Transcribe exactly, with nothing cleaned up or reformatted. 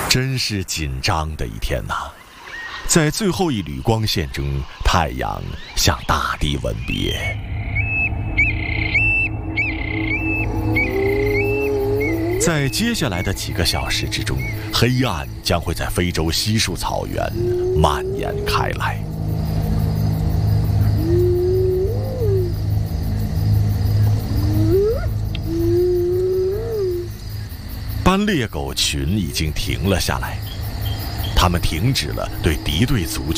真是紧张的一天呐！在最后一缕光线中，太阳向大地吻别。在接下来的几个小时之中，黑暗将会在非洲稀树草原蔓延开来。斑鬣狗群已经停了下来，它们停止了对敌对族群